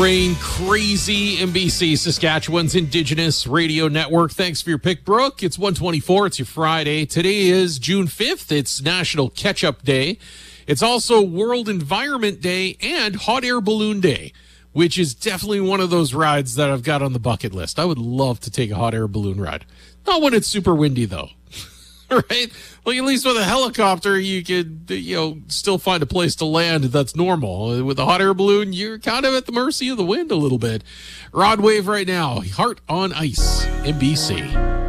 Rain Crazy NBC, Saskatchewan's Indigenous Radio Network. Thanks for your pick, Brooke. It's 124. It's your Friday. Today is June 5th. It's National Ketchup Day. It's also World Environment Day and Hot Air Balloon Day, which is definitely one of those rides that I've got on the bucket list. I would love to take a hot air balloon ride. Not when it's super windy, though. Right? Like, at least with a helicopter, you could, still find a place to land that's normal. With a hot air balloon, you're kind of at the mercy of the wind a little bit. Rod Wave right now. Heart on Ice, NBC.